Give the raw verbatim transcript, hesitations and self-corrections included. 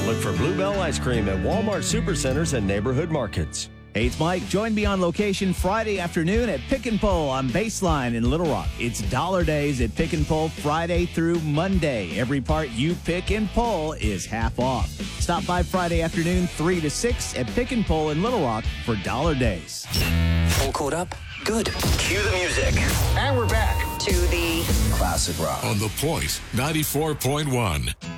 Look for Bluebell Ice Cream at Walmart Supercenters and neighborhood markets. Hey, it's Mike. Join me on location Friday afternoon at Pick and Pull on Baseline in Little Rock. It's Dollar Days at Pick and Pull Friday through Monday. Every part you pick and pull is half off. Stop by Friday afternoon, three to six at Pick and Pull in Little Rock for Dollar Days. All caught up? Good. Cue the music. And we're back to the Classic Rock on The Point ninety-four point one.